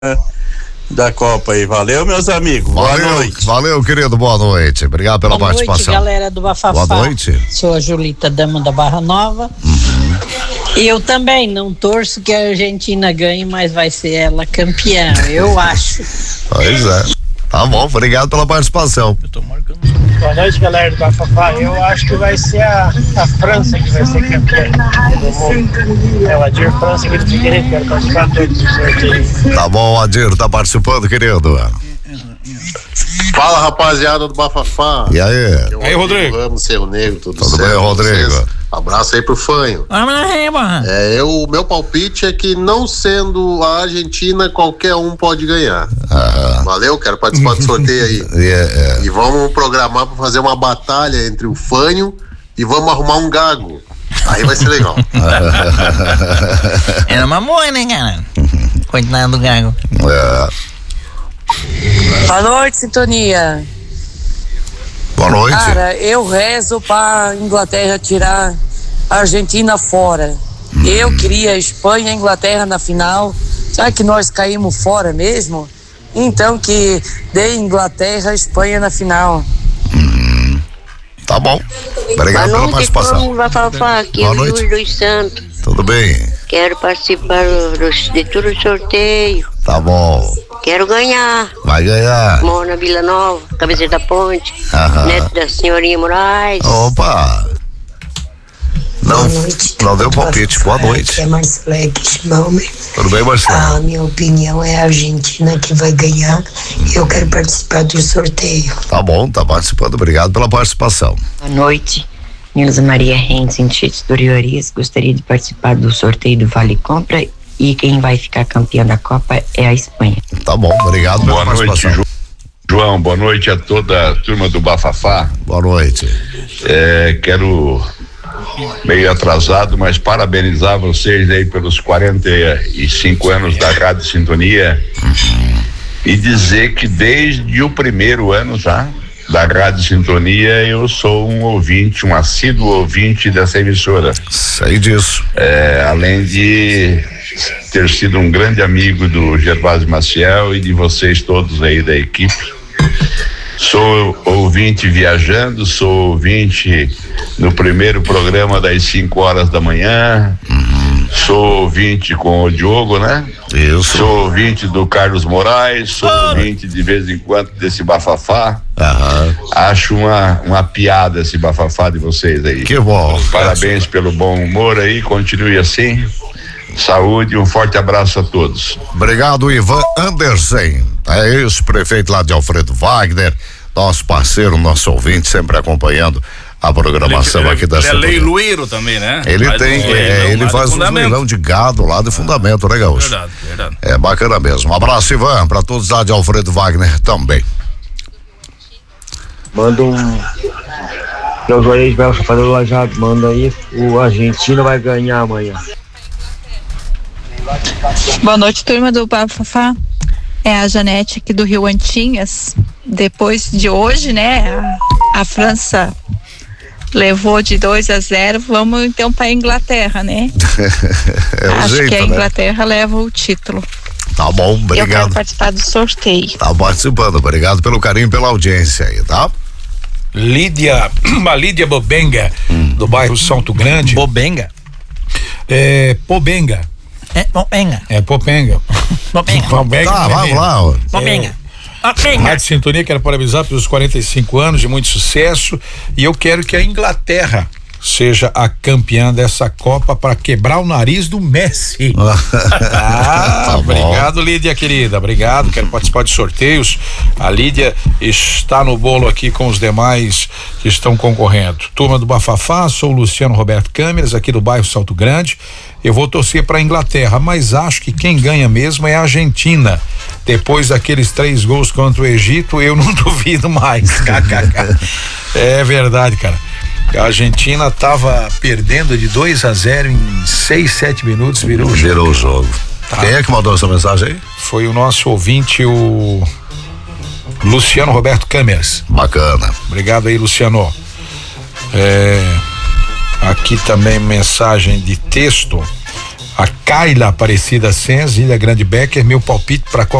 da Copa aí. Valeu, meus amigos. Boa noite. Valeu, querido. Boa noite. Obrigado pela participação. Boa noite, galera do Bafafá. Boa noite. Sou a Julita Dama da Barra Nova. E eu também não torço que a Argentina ganhe, mas vai ser ela campeã, eu acho. Pois é. Tá bom, obrigado pela participação. Eu tô marcando. Boa noite, galera do Bafafá. Eu acho que vai ser a França que vai ser campeã do mundo. É o Adir França que ele quer participar do sorteio. Tá bom, Adir, tá participando, querido. Fala, rapaziada do Bafafá. E aí? Aí, Rodrigo. Vamos, Cerro Negro, tudo certo? Tudo bem, Rodrigo? Vocês? Abraço aí pro Fanho. O meu palpite é que, não sendo a Argentina, qualquer um pode ganhar. Valeu, quero participar do sorteio aí. E vamos programar pra fazer uma batalha entre o Fanho e vamos arrumar um gago. Aí vai ser legal. Era uma boa, né, cara? Coitado do gago. Boa noite, Sintonia. Boa noite. Cara, eu rezo pra Inglaterra tirar a Argentina fora. Eu queria a Espanha e a Inglaterra na final. Já que nós caímos fora mesmo, então que dê Inglaterra e Espanha na final. Tá bom. Obrigado pela participação. Aqui Boa é o noite. Júlio dos Santos. Tudo bem? Quero participar de todo o sorteio. Tá bom. Quero ganhar. Vai ganhar. Moro na Vila Nova, Cabeça da Ponte. Neto da Senhorinha Moraes. Opa! Não deu palpite. Boa noite. Aqui é Marceleque Schmalmer. Tudo bem, Marcelo? A minha opinião é a Argentina que vai ganhar. Eu quero participar do sorteio. Tá bom, tá participando. Obrigado pela participação. Boa noite. Nilza Maria Renz, em Doriorias. Gostaria de participar do sorteio do Vale Compra. E quem vai ficar campeã da Copa é a Espanha. Tá bom, obrigado pela participação. Noite, João, boa noite a toda a turma do Bafafá. Boa noite. Quero, meio atrasado, mas parabenizar vocês aí pelos 45 anos da Rádio Sintonia e dizer que desde o primeiro ano já da Rádio Sintonia eu sou um ouvinte, um assíduo ouvinte dessa emissora. Sei disso. Além de ter sido um grande amigo do Gervásio Maciel e de vocês todos aí da equipe. Sou ouvinte viajando, sou ouvinte no primeiro programa das 5 horas da manhã, sou ouvinte com o Diogo, né? Isso. Sou ouvinte do Carlos Moraes, sou ouvinte de vez em quando desse Bafafá. Acho uma piada esse Bafafá de vocês aí. Que bom. Parabéns pelo bom humor aí, continue assim. Saúde, um forte abraço a todos. Obrigado, Ivan Anderson. É isso, prefeito lá de Alfredo Wagner, nosso parceiro, nosso ouvinte, sempre acompanhando a programação aqui da Ele é leiloeiro também, né? Ele faz um leilão de gado lá de Fundamento, né, Gaúcho? Verdade. É bacana mesmo. Um abraço, Ivan, pra todos lá de Alfredo Wagner também. Manda o Juarez Belcha fazer o Lajado, manda aí, o Argentina vai ganhar amanhã. Boa noite, turma do Bafafá. É a Janete aqui do Rio Antinhas. Depois de hoje, né, a França levou de 2-0, vamos então para a Inglaterra, né? Acho que a Inglaterra leva o título. Tá bom, obrigado. Eu quero participar do sorteio. Tá participando, obrigado pelo carinho, pela audiência aí, tá? Lídia Bobenga, do bairro Salto Grande. Bobenga? Pobenga. Popenga. Tá, vamos lá. Bobenga. Rádio Sintonia, quero parabenizar pelos 45 anos de muito sucesso e eu quero que a Inglaterra seja a campeã dessa Copa para quebrar o nariz do Messi. Tá obrigado, Lídia, querida, obrigado, quero participar de sorteios. A Lídia está no bolo aqui com os demais que estão concorrendo. Turma do Bafafá, sou o Luciano Roberto Câmeras, aqui do bairro Salto Grande. Eu vou torcer para a Inglaterra, mas acho que quem ganha mesmo é a Argentina. Depois daqueles 3 gols contra o Egito, eu não duvido mais. É verdade, cara. A Argentina estava perdendo de 2-0 em 6-7 minutos, virou o jogo. Tá. Quem é que mandou essa mensagem aí? Foi o nosso ouvinte, o Luciano Roberto Câmeras. Bacana. Obrigado aí, Luciano. Aqui também mensagem de texto. A Kaila Aparecida Sens, Ilha Grande Becker, meu palpite para a Copa